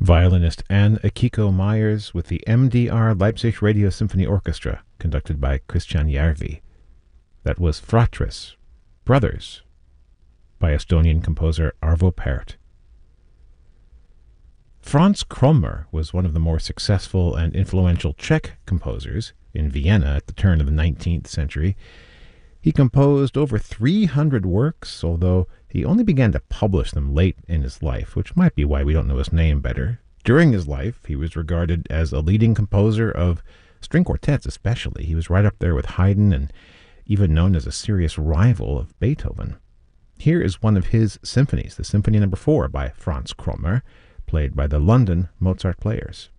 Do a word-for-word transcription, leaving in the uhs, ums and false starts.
Violinist Anne Akiko Myers with the M D R Leipzig Radio Symphony Orchestra, conducted by Christian Järvi. That was Fratris, Brothers, by Estonian composer Arvo Pärt. Franz Krommer was one of the more successful and influential Czech composers in Vienna at the turn of the nineteenth century. He composed over three hundred works, although he only began to publish them late in his life, which might be why we don't know his name better. During his life, he was regarded as a leading composer of string quartets especially. He was right up there with Haydn and even known as a serious rival of Beethoven. Here is one of his symphonies, the Symphony Number Four by Franz Krommer, played by the London Mozart Players.